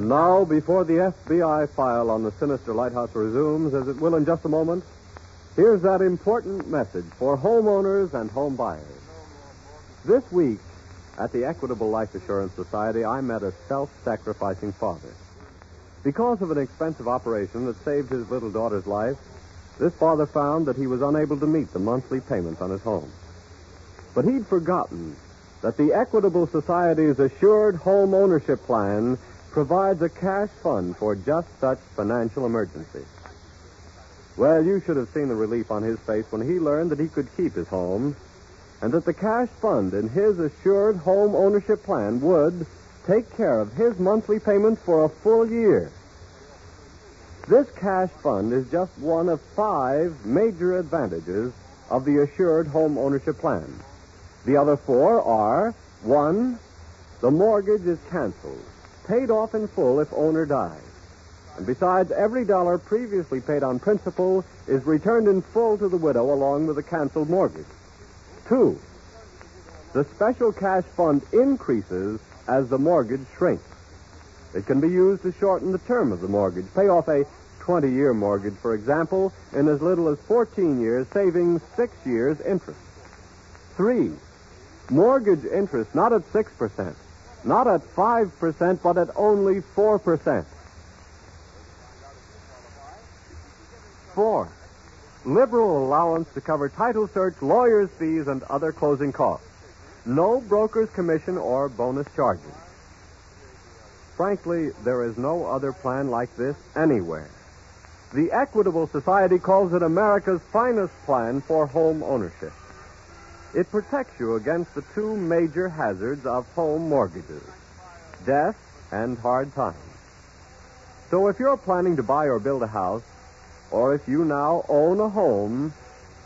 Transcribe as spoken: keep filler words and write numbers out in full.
And now, before the F B I file on the sinister lighthouse resumes, as it will in just a moment, here's that important message for homeowners and home buyers. This week, at the Equitable Life Assurance Society, I met a self-sacrificing father. Because of an expensive operation that saved his little daughter's life, this father found that he was unable to meet the monthly payments on his home. But he'd forgotten that the Equitable Society's Assured Home Ownership Plan provides a cash fund for just such financial emergencies. Well, you should have seen the relief on his face when he learned that he could keep his home and that the cash fund in his Assured Home Ownership Plan would take care of his monthly payments for a full year. This cash fund is just one of five major advantages of the Assured Home Ownership Plan. The other four are, one, the mortgage is canceled, paid off in full if owner dies. And besides, every dollar previously paid on principal is returned in full to the widow along with the canceled mortgage. Two, the special cash fund increases as the mortgage shrinks. It can be used to shorten the term of the mortgage. Pay off a twenty-year mortgage, for example, in as little as fourteen years, saving six years' interest. Three, mortgage interest not at six percent, not at five percent, but at only four percent. Four, liberal allowance to cover title search, lawyer's fees, and other closing costs. No broker's commission or bonus charges. Frankly, there is no other plan like this anywhere. The Equitable Society calls it America's finest plan for home ownership. It protects you against the two major hazards of home mortgages, death and hard times. So if you're planning to buy or build a house, or if you now own a home,